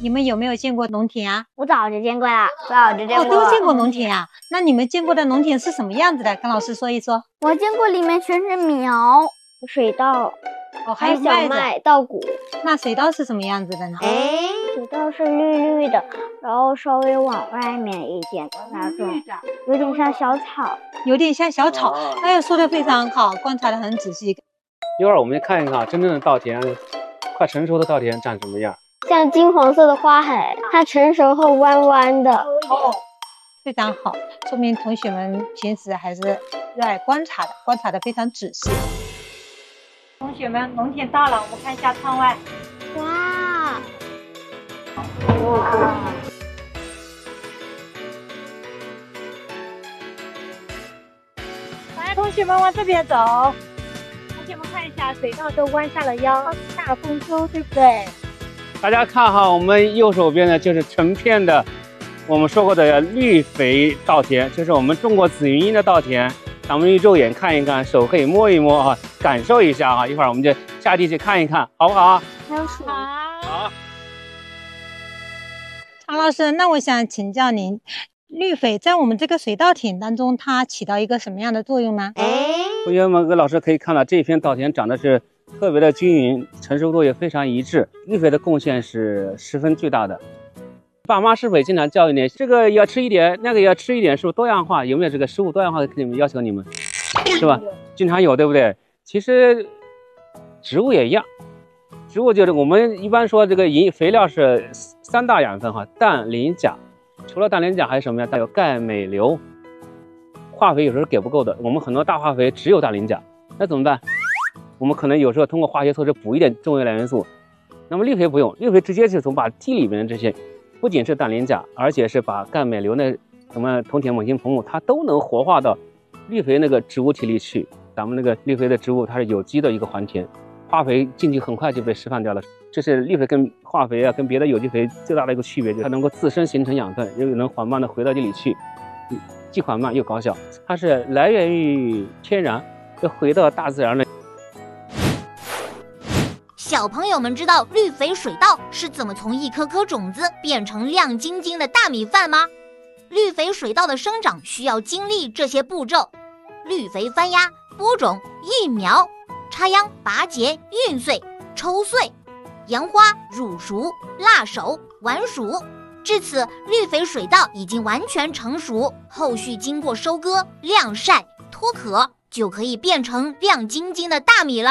你们有没有见过农田啊？ 我早就见过了，早就见过。 都见过农田啊？那你们见过的农田是什么样子的？跟老师说一说。 我见过里面全是苗、水稻， 还有小麦、稻谷。 那水稻是什么样子的呢？ 水稻是绿绿的，然后稍微往外面一点的那种，有点像小草。 有点像小草。哎呀，说的非常好，观察的很仔细。 一会儿我们看一看真正的稻田，快成熟的稻田长什么样。 像金黄色的花海，它成熟后弯弯的。 非常好，说明同学们平时还是热爱观察的，观察的非常仔细。同学们，农田到了，我们看一下窗外。 哇！ 来，同学们往这边走。同学们看一下，水稻都弯下了腰，大丰收，对不对？ 大家看哈，我们右手边呢就是成片的我们说过的绿肥稻田，就是我们种过紫云英的稻田。咱们一肉眼看一看，手可以摸一摸啊，感受一下啊。一会儿我们就下地去看一看，好不好？好。 常老师，那我想请教您，绿肥在我们这个水稻田当中，它起到一个什么样的作用呢？ 同学们和老师可以看到，这片稻田长得是特别的均匀，成熟度也非常一致，绿肥的贡献是十分巨大的。爸妈是不是也经常教育你，这个也要吃一点，那个也要吃一点，是不是多样化？有没有这个食物多样化给你们要求你们，是吧？经常有，对不对？其实植物也一样，植物就是我们一般说这个肥料是3大养分哈，氮、磷、钾。除了氮、磷、钾还有什么呀？还有钙、镁、硫。化肥有时候给不够的，我们很多大化肥只有氮、磷、钾，那怎么办？我们可能有时候通过化学措施补一点重要的元素。那么绿肥不用，绿肥直接就从把地里面的这些，不仅是氮、磷、钾，而且是把钙、镁、硫那什么铜、铁、锰、锌、硼、钼，它都能活化到绿肥那个植物体里去。咱们那个绿肥的植物它是有机的一个还田，化肥进去很快就被释放掉了。这是绿肥跟化肥啊，跟别的有机肥最大的一个区别，就是它能够自身形成养分，又能缓慢的回到地里去，既缓慢又高效。它是来源于天然，又回到大自然的。 小朋友们知道绿肥水稻是怎么从一颗颗种子变成亮晶晶的大米饭吗？绿肥水稻的生长需要经历这些步骤：绿肥翻芽、播种、育苗、插秧、拔节、运穗、抽穗、扬花、乳熟、辣熟、晚熟。至此，绿肥水稻已经完全成熟，后续经过收割、晾晒、脱壳，就可以变成亮晶晶的大米了。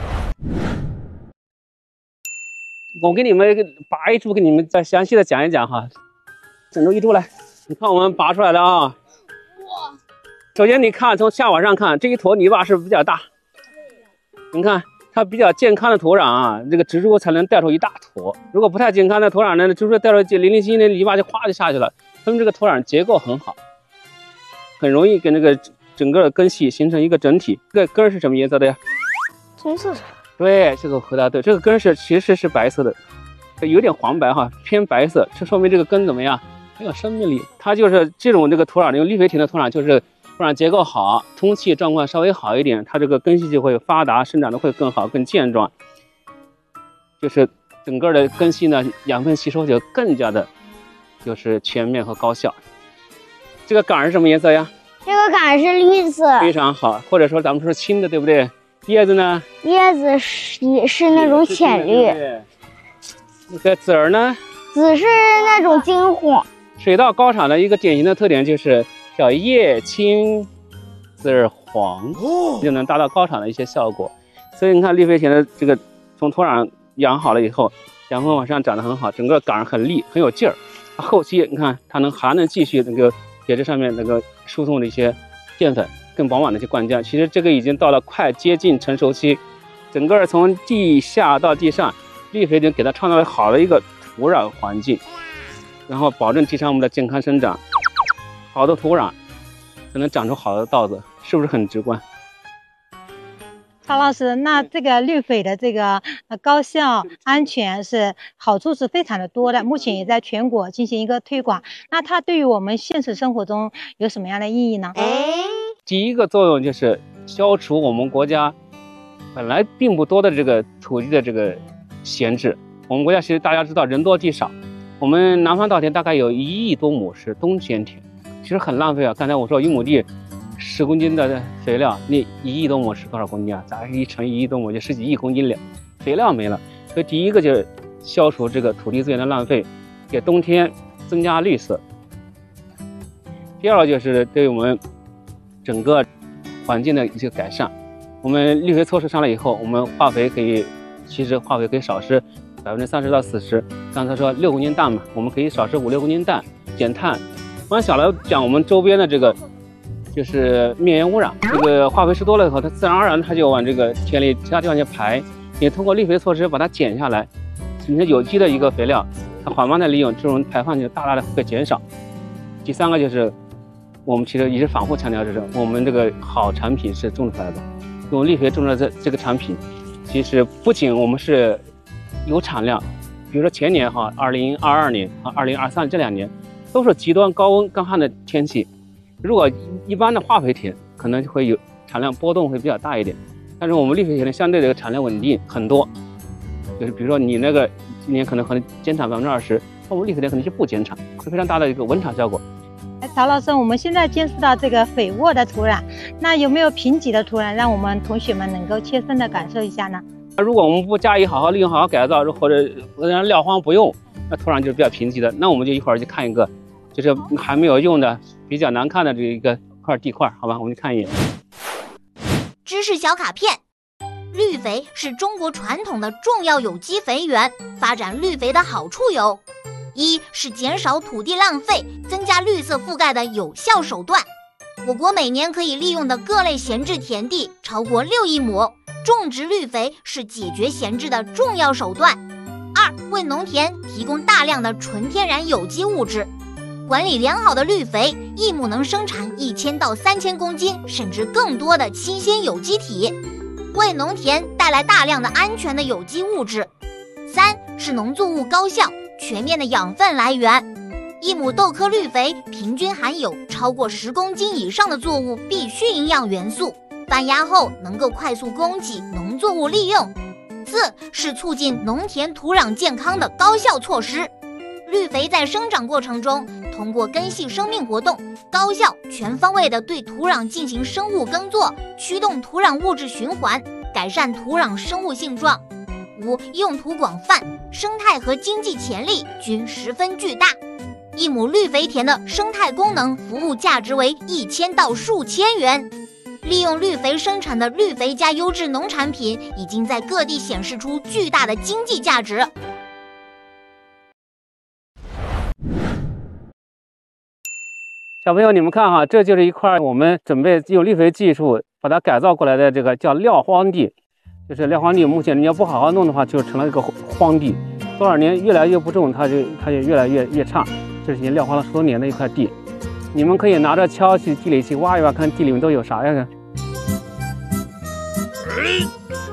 我给你们拔一株，给你们再详细的讲一讲哈。整出一株来，你看我们拔出来的啊。哇！首先你看，从下往上看，这一坨泥巴是不是比较大？你看它比较健康的土壤啊，这个植株才能带出一大坨。如果不太健康的土壤呢，植株带出零零星星的泥巴就哗就下去了。说明这个土壤结构很好，很容易跟这个整个的根系形成一个整体。这个根是什么颜色的呀？ 棕色。 对，这个回答对，这个根其实是白色的，有点黄白哈，偏白色，这说明这个根怎么样？很有生命力。它就是这种土壤，用绿肥田的土壤，就是土壤结构好，通气状况稍微好一点，它这个根系就会发达，生长的会更好、更健壮。就是整个的根系呢，养分吸收就更加的，就是全面和高效。这个杆是什么颜色呀？ 这个杆是绿色， 非常好，或者说咱们说青的，对不对？叶子呢？ 叶子是那种浅绿。 那个籽儿呢？ 籽是那种金黄。 水稻高产的一个典型的特点就是叫叶青籽儿黄，就能达到高产的一些效果。所以你看绿肥田的这个从土壤养好了以后，养分往上长得很好，整个杆很立，很有劲儿。后期你看它还能继续那个铁质上面那个输送的一些淀粉。更饱满的去灌浆，其实这个已经到了快接近成熟期，整个从地下到地上，绿肥田给它创造了好的一个土壤环境，然后保证地上我们的健康生长。好的土壤才能长出好的稻子，是不是很直观？ 曹老师，那这个绿肥的这个高效、安全是好处是非常的多的，目前也在全国进行一个推广。那它对于我们现实生活中有什么样的意义呢？ 第一个作用就是消除我们国家本来并不多的这个土地的这个闲置。我们国家其实大家知道人多地少， 我们南方稻田大概有1亿多亩是冬间田，其实很浪费啊。刚才我说1亩地10公斤的肥料，那1亿多亩是多少公斤啊？咱一乘1亿多亩就10几亿公斤肥料没了。所以第一个就是消除这个土地资源的浪费，给冬天增加绿色。第二个就是对我们整个环境的一些改善。我们绿肥措施上来以后，我们化肥其实化肥可以少施30%到40%。刚才说6公斤氮嘛，我们可以少施5、6公斤氮，减碳。往小了讲，我们周边的这个就是面源污染，这个化肥施多了以后，它自然而然它就往这个田里其他地方去排。你通过绿肥措施把它减下来，形成有机的一个肥料，它缓慢的利用，这种排放就大大的会减少。第三个就是我们其实一直反复强调，就是我们这个好产品是种出来的。用绿肥种出来的这个产品，其实不仅我们是有产量，比如说前年2022年和2023这2年都是极端高温干旱的天气。如果一般的化肥田可能会有产量波动会比较大一点，但是我们绿肥田呢相对的产量稳定很多。就是比如说你那个今年可能减产20%，那我们绿肥田可能就不减产，会非常大的一个稳产效果。 曹老师，我们现在见识到这个肥沃的土壤，那有没有贫瘠的土壤，让我们同学们能够切身的感受一下呢？ 如果我们不加以好好利用、好好改造，或者让撂荒不用，那土壤就是比较贫瘠的。那我们就一会儿就看一个，就是还没有用的、比较难看的这一个地块，好吧？我们看一眼。 知识小卡片：绿肥是中国传统的重要有机肥源，发展绿肥的好处有：1是减少土地浪费、增加绿色覆盖的有效手段。我国每年可以利用的各类闲置田地超过6亿亩，种植绿肥是解决闲置的重要手段。2为农田提供大量的纯天然有机物质。管理良好的绿肥，一亩能生产1000到3000公斤甚至更多的新鲜有机体，为农田带来大量的安全的有机物质。3是农作物高效全面的养分来源，一亩豆科绿肥平均含有超过10公斤以上的作物必需营养元素，翻压后能够快速供给农作物利用。4是促进农田土壤健康的高效措施。绿肥在生长过程中，通过根系生命活动，高效全方位地对土壤进行生物耕作，驱动土壤物质循环，改善土壤生物性状。5用途广泛，生态和经济潜力均十分巨大。一亩绿肥田的生态功能服务价值为1000到数千元。利用绿肥生产的绿肥加优质农产品已经在各地显示出巨大的经济价值。 小朋友，你们看哈，这就是一块我们准备用绿肥技术把它改造过来的这个叫撂荒地。就是撂荒地，目前你要不好好弄的话，就成了一个荒地。多少年越来越不种，它就越来越差。这是已经撂荒了10多年的一块地。你们可以拿着锹去地里去挖一挖，看地里面都有啥呀？